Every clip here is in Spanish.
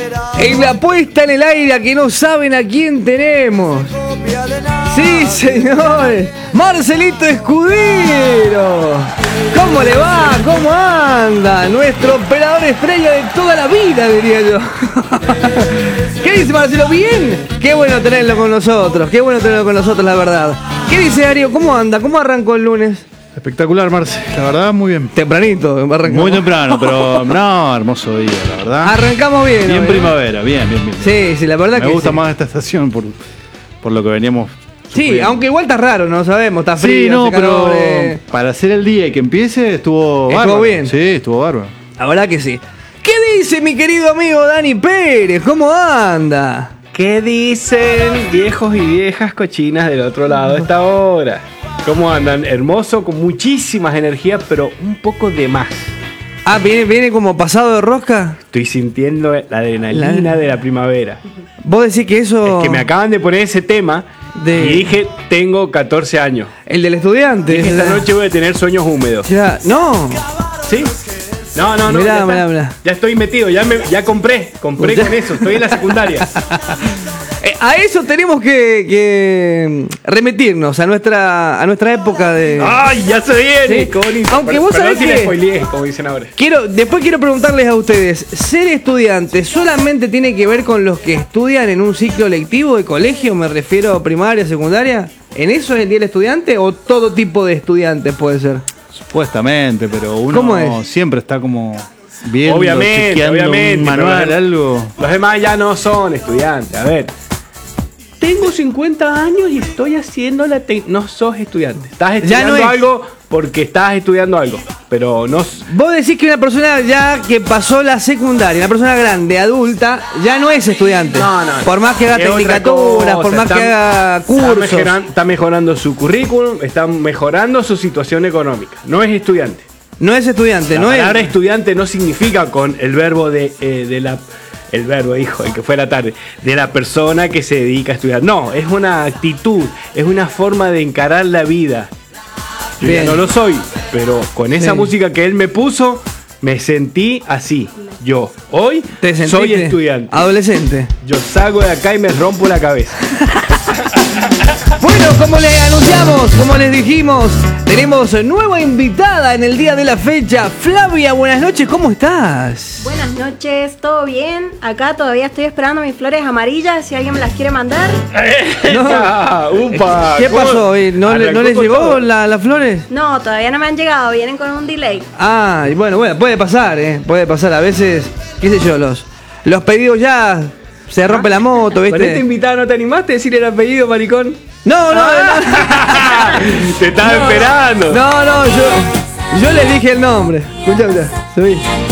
En la puesta en el aire a que no saben a quién tenemos. Sí, señores. Marcelito Escudero. ¿Cómo le va? ¿Cómo anda? Nuestro operador estrella de toda la vida, diría yo. ¿Qué dice Marcelo? ¿Bien? Qué bueno tenerlo con nosotros. Qué bueno tenerlo con nosotros, la verdad. ¿Qué dice Darío? ¿Cómo anda? ¿Cómo arrancó el lunes? Espectacular, Marce. La verdad, muy bien. Tempranito, arrancamos. Muy temprano, pero no, hermoso día, la verdad. Arrancamos bien. Bien ¿no? primavera, bien. Sí, la verdad que Me gusta sí. más esta estación por lo que veníamos Sí, sufriendo. aunque igual está raro, no sabemos, está frío. Sí, no, hace calor, pero para hacer el día y que empiece estuvo bárbaro. bien. Sí, estuvo bárbaro. La verdad que sí. ¿Qué dice mi querido amigo Dani Pérez? ¿Cómo anda? ¿Qué dicen viejos y viejas cochinas del otro lado de esta hora? ¿Cómo andan? Hermoso, con muchísimas energías, pero un poco de más. Ah, viene como pasado de rosca. Estoy sintiendo la adrenalina de la primavera. Vos decís que eso... Es que me acaban de poner ese tema y dije, tengo 14 años. El del estudiante. Dije, esta noche voy a tener sueños húmedos. Ya, no. ¿Sí? No. Mirá. Ya estoy metido, ya compré con eso, estoy en la secundaria. A eso tenemos que remitirnos a nuestra época de... ¡Ay, ya se viene! Sí. Qué bonito. Aunque vos sabés si que- la spoileé, como dicen ahora. Después quiero preguntarles a ustedes, ¿ser estudiante solamente tiene que ver con los que estudian en un ciclo lectivo de colegio? Me refiero a primaria, secundaria. ¿En eso es el día del estudiante o todo tipo de estudiantes puede ser? Supuestamente, pero ¿Cómo uno es? siempre está como viendo, Obviamente, chequeando un manual, pero algo. Los demás ya no son estudiantes. A ver, tengo 50 años y estoy haciendo no sos estudiante. Estás estudiando no es- algo porque estás estudiando algo, pero no. Vos decís que una persona ya que pasó la secundaria, una persona grande, adulta, ya no es estudiante. No. Por más que haga Es otra tecnicaturas, por cosa, más que haga cursos. Está mejorando su currículum, está mejorando su situación económica. No es estudiante. No es estudiante, La no palabra es... estudiante no significa con el verbo el verbo, hijo, el que fue la tarde, de la persona que se dedica a estudiar. No, es una actitud, es una forma de encarar la vida. Yo ya Bien. no lo soy, pero con esa Sí. música que él me puso, me sentí así. Yo hoy ¿Te soy sentiste estudiante. adolescente? Yo salgo de acá y me rompo la cabeza. Bueno, como les anunciamos, como les dijimos, tenemos nueva invitada en el día de la fecha. Flavia, buenas noches, ¿cómo estás? Buenas noches, ¿todo bien? Acá todavía estoy esperando mis flores amarillas, si alguien me las quiere mandar. ¡Upa! ¿Qué ¿Cómo? pasó? ¿No Arrancó les con llegó todo. las flores? No, todavía no me han llegado, vienen con un delay. Ah, y bueno, puede pasar, puede pasar. A veces, qué sé yo, los pedidos ya se rompe la moto, Con este ¿viste? invitado no te animaste a decir el apellido, maricón. No, Te estaba esperando. no, yo le dije el nombre. Escucha, subí.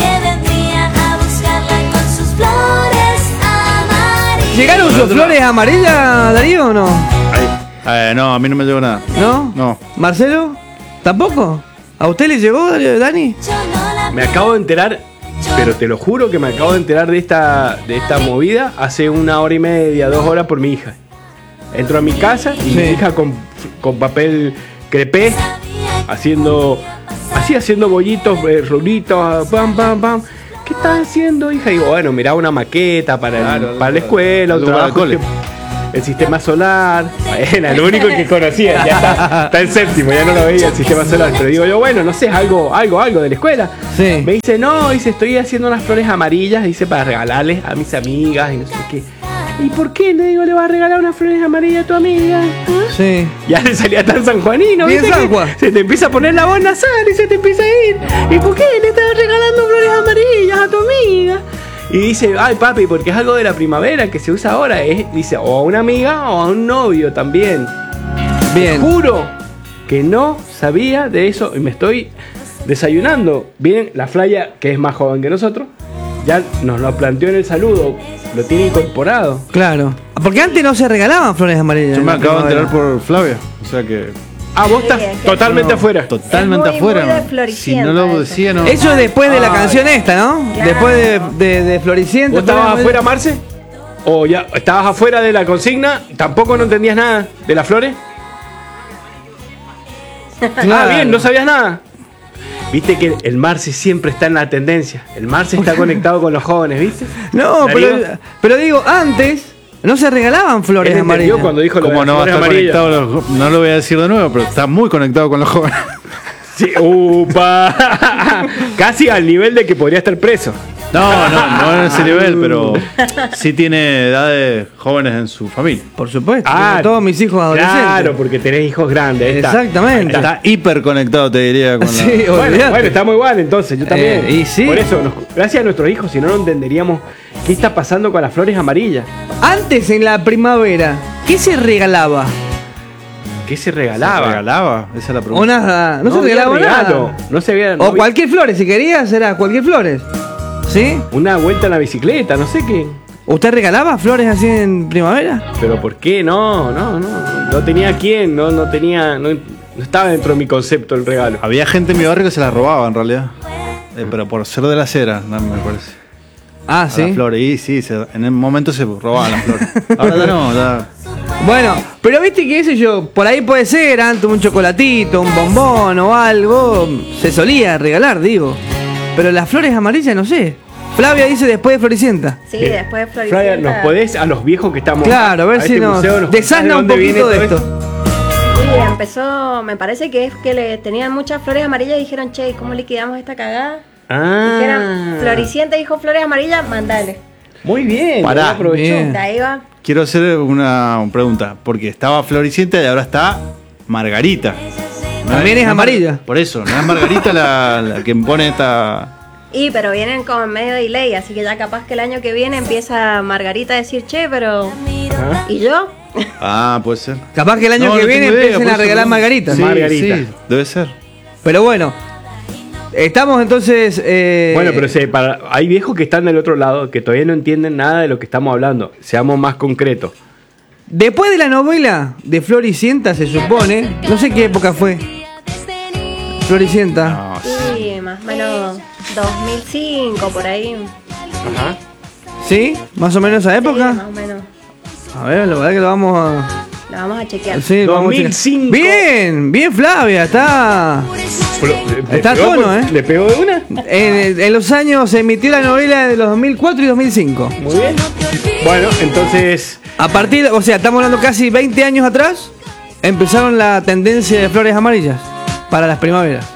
¿Llegaron sus flores amarillas, Darío, o no? No, a mí no me llegó nada. ¿No? No. ¿Marcelo? ¿Tampoco? ¿A usted le llegó, Dani? Me acabo de enterar, pero te lo juro que me acabo de enterar de esta movida hace 1 hora y media, 2 horas por mi hija. Entro a mi casa y Sí. mi hija con papel crepé, haciendo bollitos, rulitos, pam. ¿Qué estás haciendo, hija? Y digo, bueno, mirá una maqueta para la escuela, algo un para el trabajo cole. el sistema solar. Era lo único que conocía, ya está en séptimo, ya no lo veía el sistema solar. Pero digo yo, bueno, no sé, algo de la escuela. Sí. Me dice, no, estoy haciendo unas flores amarillas, dice, para regalarles a mis amigas y no sé qué. ¿Y por qué? Le digo, le vas a regalar unas flores amarillas a tu amiga. ¿Ah? Sí. Ya le salía tan sanjuanino, Bien ¿viste? San Juan. Se te empieza a poner la voz nasal y se te empieza a ir. ¿Y por qué le estás regalando flores amarillas a tu amiga? Y dice, ay papi, porque es algo de la primavera que se usa ahora. Dice, o a una amiga o a un novio también. Bien. Juro que no sabía de eso y me estoy desayunando. Bien, la Flaya, que es más joven que nosotros, ya nos lo planteó en el saludo. Lo tiene incorporado. Claro. Porque antes no se regalaban flores amarillas. Yo en me la acabo de enterar primavera. por Flavia. O sea que Ah, vos estás Sí, es que- totalmente afuera. totalmente Es muy afuera. de ¿no? Si Floricienta no lo eso. decía, no. Eso es después de la Ay. canción esta, ¿no? Claro. Después de Floricienta. ¿Vos estabas flores afuera, Marce? ¿O ya estabas afuera de la consigna? ¿Tampoco no entendías nada de las flores? amarillas. Claro. Ah, bien, no sabías nada. Viste que el Marce siempre está en la tendencia. El Marce está conectado con los jóvenes, ¿viste? No, Darío, pero digo, antes no se regalaban flores él entendió amarillas. cuando dijo lo de ¿Cómo las no va a flores estar amarillas. conectado? No lo voy a decir de nuevo, pero está muy conectado con los jóvenes. Sí, upa. Casi al nivel de que podría estar preso. No en ese nivel, pero sí tiene edades jóvenes en su familia. Por supuesto, tengo todos mis hijos adolescentes. Claro, porque tenés hijos grandes. Ahí está. Exactamente. Está hiper conectado, te diría. Con Sí, la... olvidate. Bueno, estamos igual entonces, yo también. Y sí. Por eso, gracias a nuestros hijos, si no, no entenderíamos qué está pasando con las flores amarillas. Antes, en la primavera, ¿qué se regalaba? ¿Qué se ¿Se regalaba? regalaba? Esa es la pregunta. No se había regalaba regalo, nada. No se había. no O había- cualquier flores, si querías, era cualquier flores. ¿Sí? Una vuelta en la bicicleta, no sé qué. ¿Usted regalaba flores así en primavera? Pero ¿por qué? No tenía quién, no tenía, no estaba dentro de mi concepto el regalo. Había gente en mi barrio que se las robaba en realidad. Pero por ser de la acera, no me parece. Ah, A sí. las flores. Y sí, en el momento se robaban las flores. Ahora ya no, ya. Bueno, pero viste que ese yo, por ahí puede ser antes un chocolatito, un bombón o algo. Se solía regalar, digo. Pero las flores amarillas, no sé. Flavia dice después de Floricienta. Sí, después de Flavia, Floricienta. ¿nos podés a los viejos que estamos? Claro, a ver si nos museo, desasna contás un de dónde viene poquito de todo esto. Sí, empezó, me parece que es que le tenían muchas flores amarillas y dijeron, che, ¿cómo liquidamos esta cagada? Dijeron, Ah, Floricienta dijo flores amarillas, mandale. muy bien. Pará. Aprovechó. Bien. De ahí va. Quiero hacer una pregunta. Porque estaba Floricienta y ahora está Margarita. También es amarilla. Por eso, no es Margarita la que pone esta. Y pero vienen como en medio de delay, así que ya capaz que el año que viene empieza Margarita a decir, che, pero... Ah. ¿Y yo? Ah, puede ser. Capaz que el año No, que no viene tengo idea, empiecen por a eso regalar no. margaritas. Sí, Margarita. sí, debe ser. Pero bueno, estamos entonces... Bueno, pero hay viejos que están del otro lado que todavía no entienden nada de lo que estamos hablando. Seamos más concretos. Después de la novela de Floricienta, se supone, no sé qué época fue. Floricienta. No, Sí, más o menos 2005, por ahí. Ajá. ¿Sí? ¿Más o menos esa Sí, época? más o menos. A ver, la verdad que lo vamos a... Lo vamos a chequear. Sí, lo vamos a checar. 2005. Bien, bien Flavia, está... Está a ¿Le pegó tono, ¿eh? ¿Le pegó de una? En los años se emitió la novela de los 2004 y 2005. Muy bien. Bueno, entonces... A partir, o sea, estamos hablando casi 20 años atrás, empezaron la tendencia de flores amarillas para las primaveras.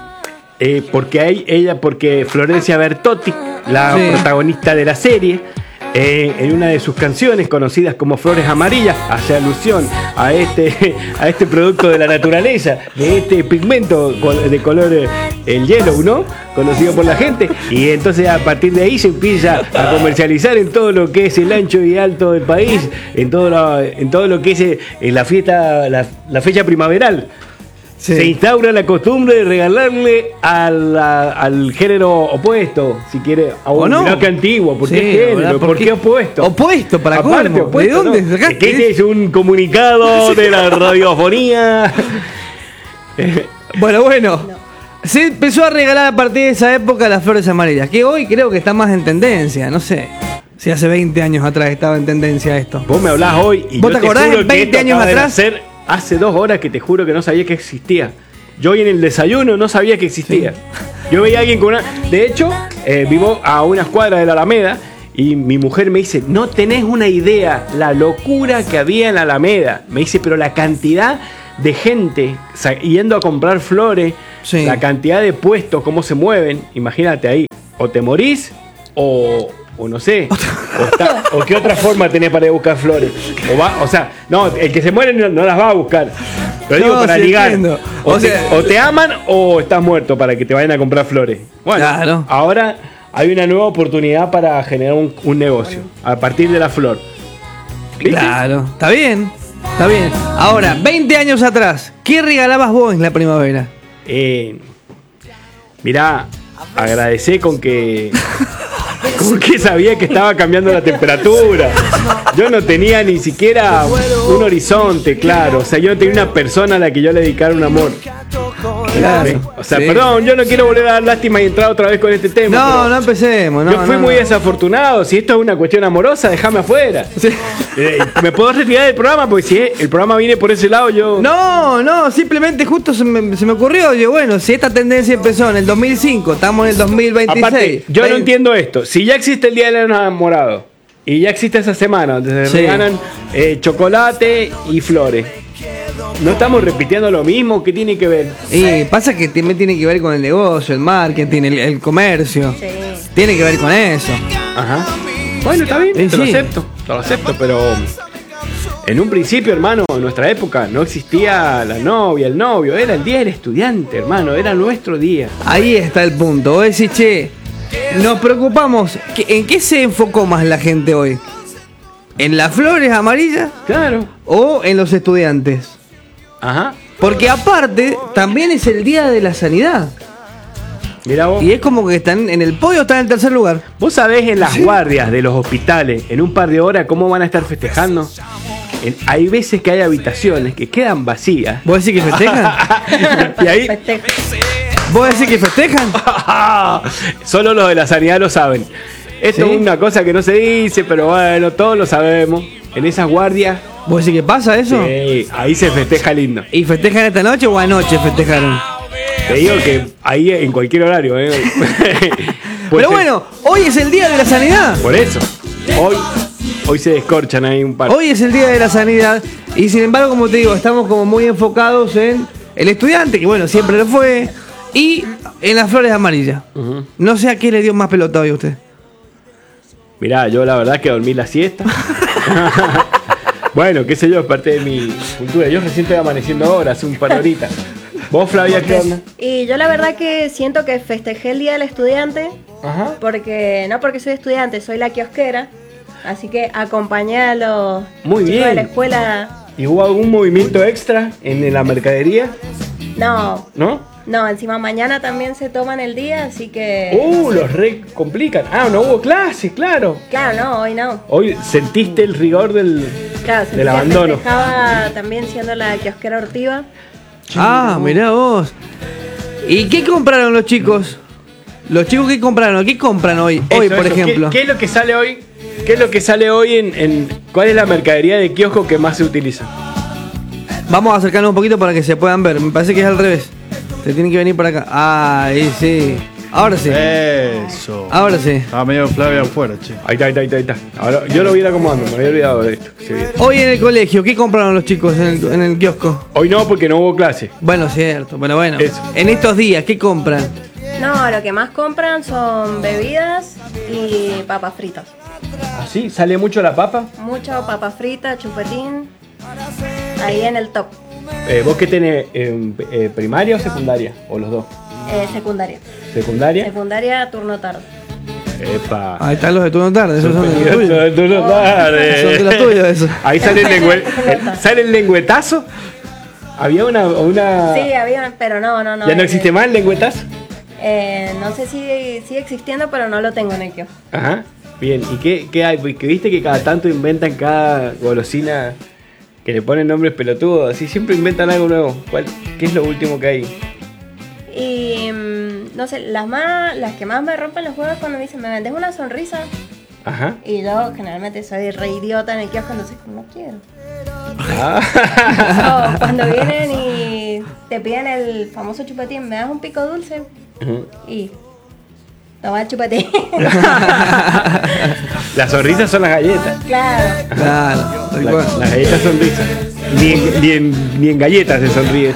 Porque Florencia Bertotti, la Sí. protagonista de la serie, en una de sus canciones conocidas como Flores Amarillas, hace alusión a este producto de la naturaleza, de este pigmento de color el yellow, ¿no? Conocido por la gente. Y entonces a partir de ahí se empieza a comercializar en todo lo que es el ancho y alto del país, en todo lo que es la fiesta, la fecha primaveral. Sí. Se instaura la costumbre de regalarle al género opuesto, si quiere, a ¿O un no? bloque antiguo. ¿Por Sí, qué género? ¿verdad? ¿Por qué opuesto? Opuesto, para Aparte, colmo. opuesto, ¿De dónde ¿no? sacaste? Es que este es un comunicado de la radiofonía. Bueno. Se empezó a regalar a partir de esa época las flores amarillas, que hoy creo que está más en tendencia, no sé. Si hace 20 años atrás estaba en tendencia esto. Vos me hablás hoy y ¿Vos yo te acordás juro en que 20 esto años acaba de atrás? nacer hace 2 horas que te juro que no sabía que existía. Yo hoy en el desayuno no sabía que existía. Yo veía a alguien con una... De hecho, vivo a unas cuadras de la Alameda y mi mujer me dice, no tenés una idea la locura que había en la Alameda. Me dice, pero la cantidad de gente yendo a comprar flores, Sí. la cantidad de puestos, cómo se mueven, imagínate ahí, o te morís o no sé, o qué otra forma tenés para ir a buscar flores. O sea, no, el que se muere no las va a buscar. Pero digo, No, para sí, ligar. entiendo. O, O sea- o te aman o estás muerto para que te vayan a comprar flores. Bueno, Claro. ahora hay una nueva oportunidad para generar un negocio a partir de la flor. ¿Viste? Claro, está bien. Está bien. Ahora, 20 años atrás, ¿qué regalabas vos en la primavera? Mirá, agradecé con que ¿Cómo que sabía que estaba cambiando la temperatura? Yo no tenía ni siquiera un horizonte, claro. O sea, yo no tenía una persona a la que yo le dedicara un amor. Claro. O sea, Sí. perdón, yo no quiero volver a dar lástima y entrar otra vez con este tema. No, pero no empecemos. yo fui muy desafortunado. Si esto es una cuestión amorosa, déjame afuera. Sí. Me puedo retirar del programa porque si el programa viene por ese lado, yo. No, simplemente justo se me ocurrió. Yo, bueno, si esta tendencia empezó en el 2005, estamos en el 2026. Aparte, yo no entiendo esto. Si ya existe el Día de los Enamorados y ya existe esa semana donde se Sí. regalan chocolate y flores, ¿no estamos repitiendo lo mismo? ¿Qué tiene que ver? Y pasa que también tiene que ver con el negocio, el marketing, el comercio. Sí. Tiene que ver con eso. Ajá. Bueno, está bien, te lo Sí. acepto, pero en un principio, hermano, en nuestra época no existía la novia, el novio, era el día del estudiante, hermano, era nuestro día. Ahí está el punto. Vos decís, che, nos preocupamos. ¿En qué se enfocó más la gente hoy? ¿En las flores amarillas Claro. o en los estudiantes? Ajá. Porque aparte, también es el día de la sanidad. Mira vos. Y es como que están en el podio, están en tercer lugar. ¿Vos sabés en las guardias de los hospitales, en un par de horas, cómo van a estar festejando? Hay veces que hay habitaciones que quedan vacías. ¿Vos decís que festejan? Y ahí, Festejo. ¿Vos decís que festejan? solo los de la sanidad lo saben. Esto ¿Sí? es una cosa que no se dice, pero bueno, todos lo sabemos. En esas guardias, ¿Vos decís que pasa eso? sí, ahí se festeja lindo. ¿Y festejan esta noche o anoche festejaron? Te digo que ahí en cualquier horario, ¿eh? Puede Pero ser. bueno, hoy es el día de la sanidad. Por eso, hoy se descorchan ahí un par. Hoy es el día de la sanidad. Y sin embargo, como te digo, estamos como muy enfocados en el estudiante, que bueno, siempre lo fue, y en las flores amarillas. Ujú. No sé a qué le dio más pelota hoy a usted. Mirá, yo la verdad que dormí la siesta. Bueno, qué sé yo, es parte de mi cultura. Yo recién estoy amaneciendo ahora, hace un par de horitas. ¿Vos, Flavia, qué onda? Y yo la verdad que siento que festejé el Día del Estudiante, Ajá. porque no porque soy estudiante, soy la kiosquera, así que acompañé a los Muy chicos de bien. la escuela. ¿Y hubo algún movimiento extra en la mercadería? No, ¿No? encima mañana también se toman el día, así que... Los re complican. Ah, no hubo clases, claro. Claro, no, hoy no. Hoy sentiste el rigor del Claro, del abandono. festejaba también siendo la kiosquera ortiva. Ah, mirá vos. ¿Y qué compraron los chicos? ¿Los chicos qué compraron? ¿Qué compran hoy? Hoy, Eso, por eso. ejemplo. ¿Qué es lo que sale hoy? ¿Qué es lo que sale hoy en cuál es la mercadería de kiosco que más se utiliza? Vamos a acercarnos un poquito para que se puedan ver. Me parece que es al revés. Se tienen que venir para acá. Ah, ahí sí. Ahora sí. Eso. Ahora sí. Estaba medio Flavia afuera, che. Ahí está. Ahora, yo lo voy a ir acomodando, me había olvidado de esto. Sí, bien. Hoy en el colegio, ¿qué compraron los chicos en el kiosco? Hoy no, porque no hubo clase. Bueno, cierto. Bueno. Eso. En estos días, ¿qué compran? No, lo que más compran son bebidas y papas fritas. ¿Así? ¿Sale mucho la papa? Mucho papas fritas, chupetín. Ahí en el top. ¿Vos qué tenés? ¿Primaria o secundaria? ¿O los dos? Secundaria. ¿Secundaria? Secundaria, turno tarde. Epa. Ahí están los de turno tarde. Esos son de los tuyos. Tú no tarde. Son de los tuyos, esos. Ahí sale ¿sale el lengüetazo? Había una... Sí, había, pero no. ¿Ya no existe más el lengüetazo? No sé si sigue existiendo, pero no lo tengo en el kiosco. Ajá. Bien, ¿y qué hay? Porque viste que cada tanto inventan cada golosina que le ponen nombres pelotudos. Así siempre inventan algo nuevo. ¿Qué es lo último que hay? Y no sé, las que más me rompen los huevos cuando me dicen, ¿me vendes una sonrisa? Ajá. Y yo generalmente soy re idiota en el kiosco, entonces no quiero. Ah. O cuando vienen y te piden el famoso chupetín, ¿me das un pico dulce? Ujú. Y toma el chupetín. Las sonrisas son las galletas. Claro. Claro. tal cual. Las galletas sonrisas. Ni en galletas se sonríe.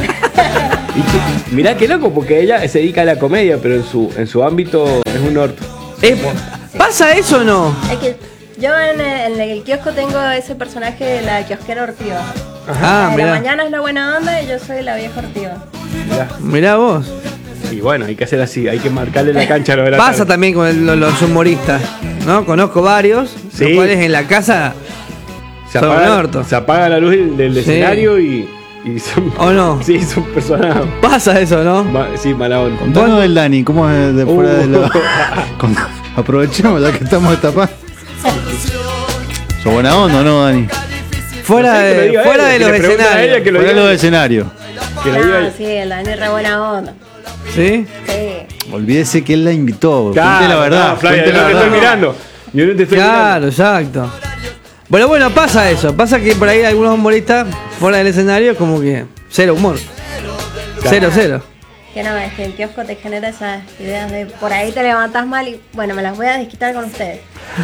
Mirá qué loco, porque ella se dedica a la comedia, pero en su ámbito es un orto. ¿Pasa eso o no? Es que yo en el kiosco tengo ese personaje de la kiosquera ortiva. Ah, La de la mirá. mañana es la buena onda y yo soy la vieja ortiva. Mirá. Mirá vos. Y bueno, hay que hacer así, hay que marcarle la cancha a lo de la Pasa tarde. también con los humoristas, ¿no? Conozco varios, Sí. los cuales en la casa Se son un apaga, orto. se apaga la luz del Sí. escenario y Y son, ¿O no? Sí, son personas. Pasa eso, ¿no? Sí, mala onda. Contanos del Dani, ¿cómo es de fuera de la. Aprovechemos ya que estamos destapando. ¿Sos buena onda o no, Dani? Fuera No sé, que lo de, diga fuera ella, de que los le pregunte a ella, escenarios. que lo Fuera de diga. los escenarios. Que lo Ah, diga. sí, el Dani es re buena onda. ¿Sí? Sí. Olvídese que él la invitó. Claro, Cuente la verdad. no, Flavia, cuente yo la te estoy verdad. mirando. Yo no te estoy Claro, exacto. Bueno, pasa eso. Pasa que por ahí algunos humoristas fuera del escenario como que cero humor. Claro. Cero. Que no, es que el kiosco te genera esas ideas de por ahí te levantas mal y bueno, me las voy a desquitar con ustedes.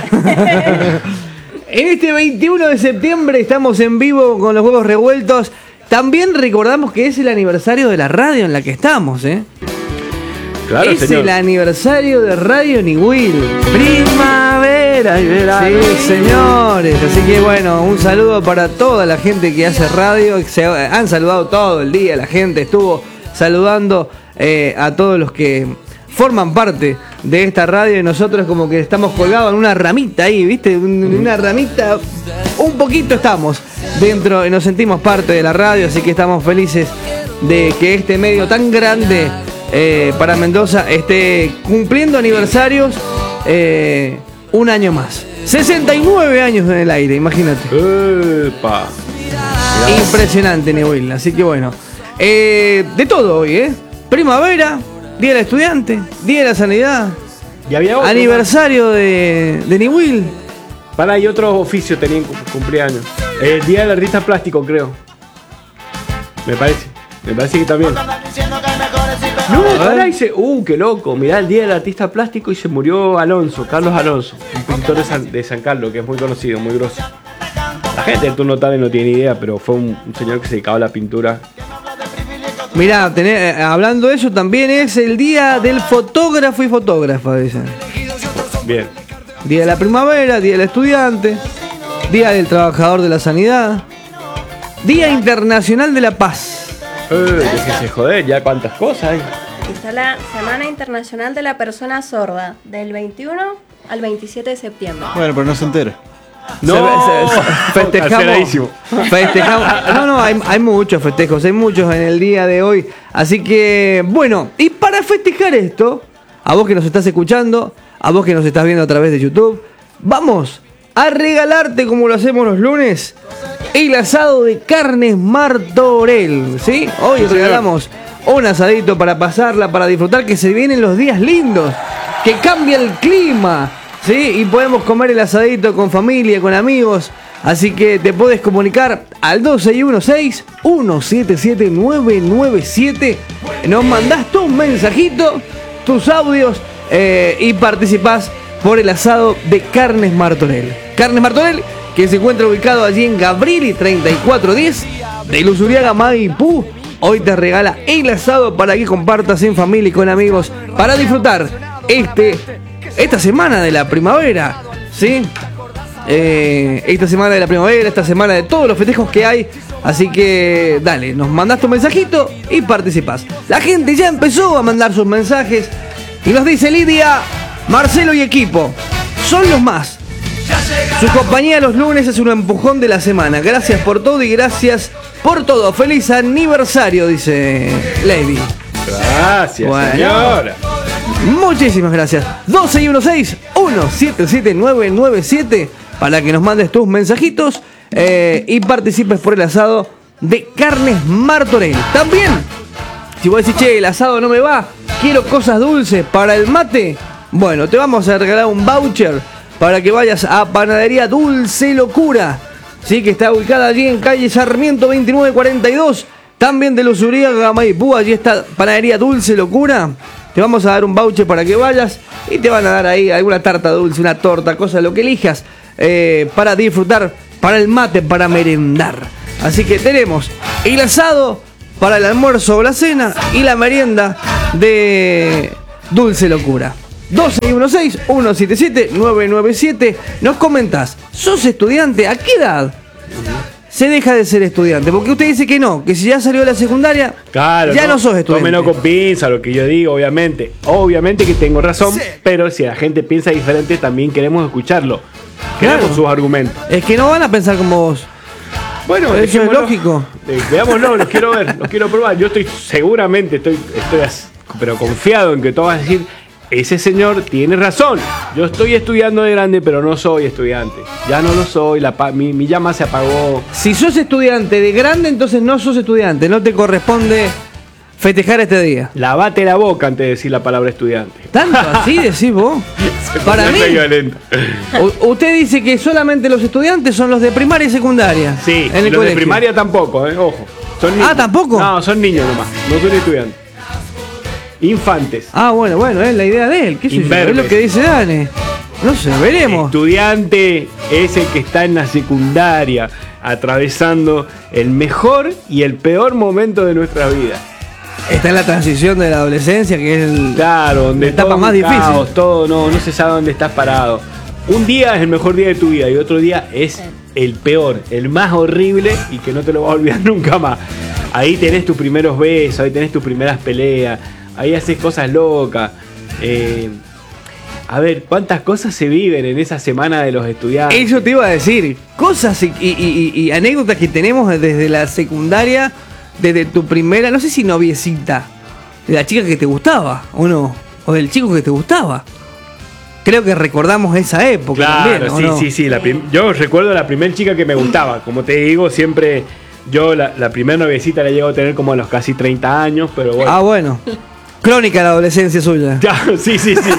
En este 21 de septiembre estamos en vivo con los huevos revueltos. También recordamos que es el aniversario de la radio en la que estamos, ¿eh? Claro, es señor. el aniversario de Radio Niwil. Primavera y verano. Sí, señores. Así que bueno, un saludo para toda la gente que hace radio. Se han saludado todo el día. La gente estuvo saludando a todos los que forman parte de esta radio. Y nosotros como que estamos colgados en una ramita ahí, ¿viste? Una ramita. Un poquito estamos dentro y nos sentimos parte de la radio. Así que estamos felices de que este medio tan grande para Mendoza esté cumpliendo aniversarios un año más. 69 años en el aire, imagínate. Epa. Impresionante, Niwil. Así que bueno, de todo hoy, Primavera, Día del Estudiante, Día de la Sanidad, Y había otro. aniversario de Niwil. Para, y otros oficios tenían cumpleaños. El Día del Artista Plástico, creo. Me parece que también. No, ahora dice, qué loco. Mirá, el Día del Artista Plástico y se murió Alonso, Carlos Alonso, un pintor de San Carlos, que es muy conocido, muy grosso. La gente del turno tarde no tiene idea, pero fue un señor que se dedicaba a la pintura. Mirá, hablando de eso, también es el Día del Fotógrafo y Fotógrafa, dicen. Bien. Día de la Primavera, Día del Estudiante, Día del Trabajador de la Sanidad, Día Internacional de la Paz. Déjese joder, ya cuántas cosas hay. Está la Semana Internacional de la Persona Sorda, del 21 al 27 de septiembre. Bueno, pero no se entera. Canceladísimo. Festejamos. No, hay muchos festejos, hay muchos en el día de hoy. Así que, bueno, y para festejar esto, a vos que nos estás escuchando, a vos que nos estás viendo a través de YouTube, vamos a regalarte, como lo hacemos los lunes, el asado de carnes Martorell, ¿sí? Hoy regalamos un asadito para pasarla, para disfrutar, que se vienen los días lindos, que cambia el clima, ¿sí? Y podemos comer el asadito con familia, con amigos. Así que te podés comunicar al 2616-177-997. Nos mandás tu mensajito, tus audios y participás por el asado de Carnes Martorell. Carnes Martorell, que se encuentra ubicado allí en Gabrieli 3410 de Luzuriaga, Maipú. Hoy te regala el asado para que compartas en familia y con amigos para disfrutar esta semana de la primavera, ¿sí? Esta semana de la primavera, esta semana de todos los festejos que hay. Así que dale, nos mandás tu mensajito y participás. La gente ya empezó a mandar sus mensajes y nos dice Lidia: Marcelo y equipo son los más. Su compañía los lunes es un empujón de la semana. Gracias por todo y gracias por todo. Feliz aniversario, dice Lady. Gracias, Bueno. señora. Muchísimas gracias. 2616-177-997 para que nos mandes tus mensajitos y participes por el asado de Carnes Martorell. También, si vos decís, che, el asado no me va, quiero cosas dulces para el mate, bueno, te vamos a regalar un voucher para que vayas a Panadería Dulce Locura, ¿sí? Que está ubicada allí en calle Sarmiento 2942, también de Luzuriaga, Maipú. Allí está Panadería Dulce Locura. Te vamos a dar un voucher para que vayas y te van a dar ahí alguna tarta dulce, una torta, cosa, lo que elijas, para disfrutar, para el mate, para merendar. Así que tenemos el asado para el almuerzo o la cena y la merienda de Dulce Locura. 2616-177-997. Nos comentas, ¿sos estudiante? ¿A qué edad se deja de ser estudiante? Porque usted dice que no, que si ya salió de la secundaria, Claro, ya no sos estudiante. Tómelo con pinza lo que yo digo, obviamente. Obviamente que tengo razón, pero si la gente piensa diferente, también queremos escucharlo. Queremos Claro. sus argumentos. Es que no van a pensar como vos. Bueno, eso es dejémoslo. lógico. Veámoslo, los quiero ver, los quiero probar. Yo seguramente estoy pero confiado en que tú vas a decir, ese señor tiene razón. Yo estoy estudiando de grande, pero no soy estudiante. Ya no lo soy, mi llama se apagó. Si sos estudiante de grande, entonces no sos estudiante. No te corresponde festejar este día. Lavate la boca antes de decir la palabra estudiante. ¿Tanto así decís vos? Para mí, Violento. usted dice que solamente los estudiantes son los de primaria y secundaria. Sí, en el los colegio. de primaria tampoco, ojo. Son niños. Ah, ¿tampoco? No, son niños nomás, no son estudiantes. Infantes. Ah, bueno, es la idea de él. ¿Qué sé yo? Imberbes. Es lo que dice Dani. No sé, veremos. Estudiante es el que está en la secundaria, atravesando el mejor y el peor momento de nuestra vida. Está en la transición de la adolescencia, que es Claro, donde la etapa todo más un difícil. caos, todo no se sabe dónde estás parado. Un día es el mejor día de tu vida y otro día es el peor, el más horrible y que no te lo vas a olvidar nunca más. Ahí tenés tus primeros besos, ahí tenés tus primeras peleas, ahí haces cosas locas. A ver, ¿cuántas cosas se viven en esa semana de los estudiantes? Eso te iba a decir. Cosas y anécdotas que tenemos desde la secundaria, desde tu primera, no sé si noviecita, de la chica que te gustaba, o no, o del chico que te gustaba. Creo que recordamos esa época también, Claro, ¿o sí, no? sí. Yo recuerdo la primera chica que me gustaba. Como te digo, siempre yo la primera noviecita la llego a tener como a los casi 30 años, pero bueno. Ah, bueno. Crónica de la adolescencia suya. Ya, sí.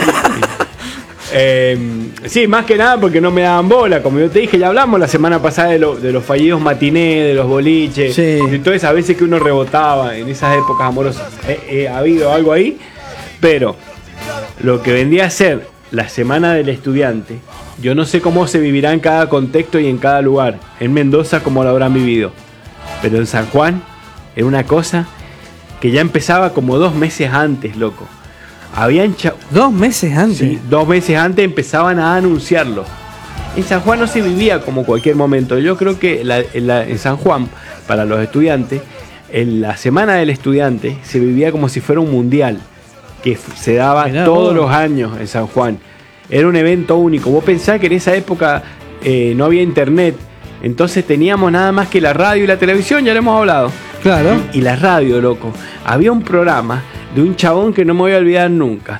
Sí, más que nada porque no me daban bola. Como yo te dije, ya hablamos la semana pasada de los fallidos matinés, de los boliches, Sí. de todas esas veces que uno rebotaba en esas épocas amorosas. Ha habido algo ahí, pero lo que vendría a ser la semana del estudiante, yo no sé cómo se vivirá en cada contexto y en cada lugar. En Mendoza, cómo lo habrán vivido, pero en San Juan era una cosa que ya empezaba como 2 meses antes, loco. Habían 2 meses antes. Sí, 2 meses antes empezaban a anunciarlo. En San Juan no se vivía como cualquier momento. Yo creo que en San Juan, para los estudiantes, en la semana del estudiante se vivía como si fuera un mundial, que se daba Mirá todos vos. los años en San Juan. Era un evento único. Vos pensás que en esa época no había internet, entonces teníamos nada más que la radio y la televisión, ya lo hemos hablado. Claro. Y la radio, loco. Había un programa de un chabón que no me voy a olvidar nunca.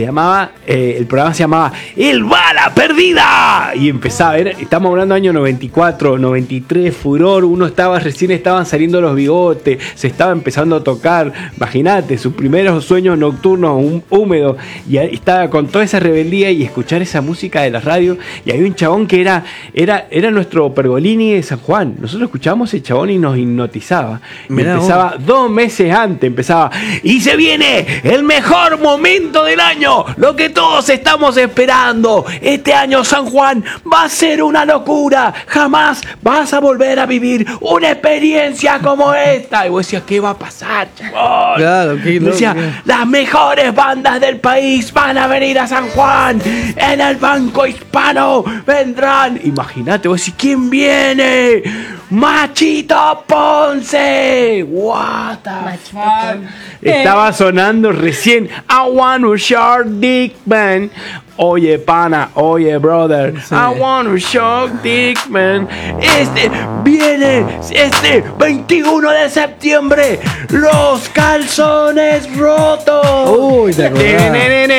El programa se llamaba El Bala Perdida. Y empezaba, estamos hablando del año 94, 93, furor. Recién estaban saliendo los bigotes, se estaba empezando a tocar. Imagínate, sus primeros sueños nocturnos húmedos. Y ahí estaba con toda esa rebeldía y escuchar esa música de la radio. Y había un chabón que era nuestro Pergolini de San Juan. Nosotros escuchábamos ese chabón y nos hipnotizaba. Mirá Empezaba 2 meses antes, y se viene el mejor momento del año, lo que todos estamos esperando. Este año San Juan va a ser una locura, jamás vas a volver a vivir una experiencia como esta. Y vos decías, ¿qué va a pasar, chabón? Claro, qué loco. Decía, las mejores bandas del país van a venir a San Juan, en el Banco Hispano vendrán. Imagínate, vos decís, ¿quién viene? Machito Ponce. What the Machito fuck? Ponce. Estaba sonando recién I want a short dick man. Oye pana, oye brother, Sí. I want a short dick man. Viene 21 de septiembre, los calzones rotos. Uy, te acordás.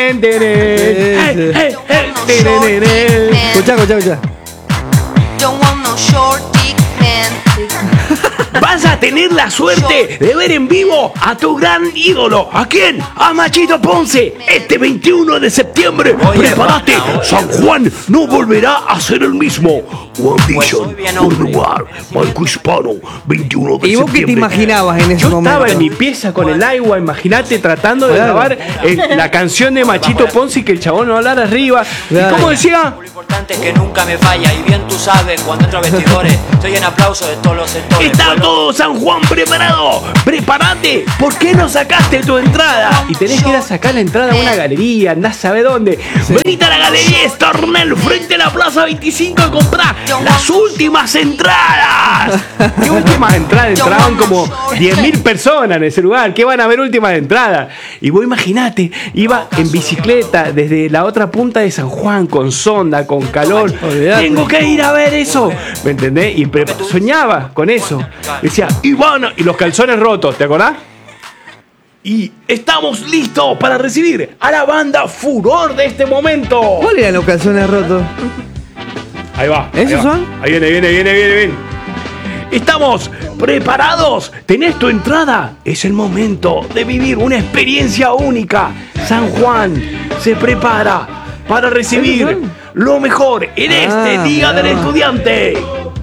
Escuchá. Don't want no short dick man. Vas a tener la suerte de ver en vivo a tu gran ídolo. ¿A quién? A Machito Ponce. Este 21 de septiembre. Prepárate. San Juan no volverá a ser el mismo. One Vision, un lugar, Banco Hispano, 21 de septiembre. ¿Y vos qué te imaginabas en ese Yo momento? estaba en mi pieza con el agua, imagínate, tratando de Claro. grabar la canción de Machito Ponce y que el chabón no hablara arriba. Claro. ¿Y cómo decía? Lo importante es que nunca me falla y bien tú sabes cuando entro a vestidores estoy en aplauso de todos los sectores. Está todo San Juan preparado. Prepárate. ¿Por qué no sacaste tu entrada? Y tenés que ir a sacar la entrada a una galería. Andás a saber dónde. Venite a la galería Estornel frente a la Plaza 25 y comprá las últimas entradas. ¿Qué últimas entradas? Entraban como 10.000 personas en ese lugar. ¿Qué van a ver últimas entradas? Y vos imaginate, iba en bicicleta desde la otra punta de San Juan con sonda, con calor. Olvidate. Tengo que ir a ver eso. ¿Me entendés? Y soñaba con eso. Decía, Iván, y los calzones rotos, ¿te acordás? Y estamos listos para recibir a la banda furor de este momento. ¿Cuáles eran los calzones rotos? Ahí va. ¿Esos ahí va. son? Ahí viene. ¿Estamos preparados? ¿Tenés tu entrada? Es el momento de vivir una experiencia única. San Juan se prepara para recibir lo mejor en este Día del Estudiante.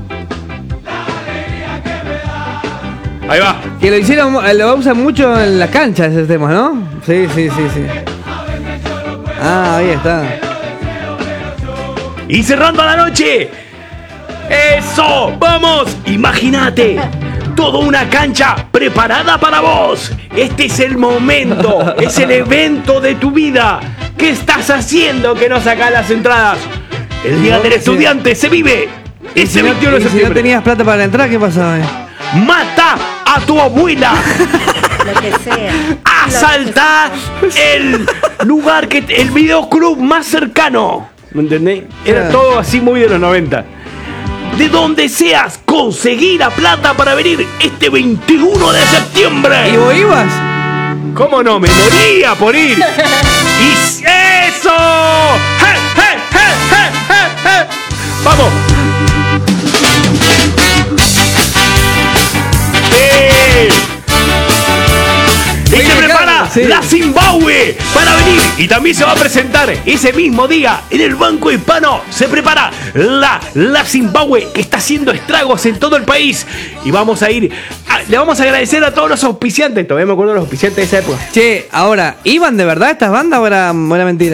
Ahí va. Que lo usan mucho en las canchas ese tema, ¿no? Sí. Ah, ahí está. Y cerrando la noche. ¡Eso! ¡Vamos! Imagínate. Toda una cancha preparada para vos. Este es el momento. Es el evento de tu vida. ¿Qué estás haciendo que no sacás las entradas? El Día del Estudiante se vive ese 21 de Si no septiembre. tenías plata para la entrada, ¿qué pasaba? Mata a tu abuela. Lo que sea. Asalta el lugar el videoclub más cercano. ¿Me entendés? Era todo así muy de los 90. De donde seas, conseguí la plata para venir este 21 de septiembre. ¿Y vos ibas? ¿Cómo no? Me moría por ir. ¡Y eso! ¡Je, je, je, je, je, je! ¡Vamos! ¡Sí! Y se prepara la Zimbabue para venir. Y también se va a presentar ese mismo día en el Banco Hispano. Se prepara la Zimbabue, que está haciendo estragos en todo el país. Y vamos a ir. Le vamos a agradecer a todos los auspiciantes. Todavía me acuerdo de los auspiciantes de esa época. Che, ahora, ¿iban de verdad estas bandas o era mentira?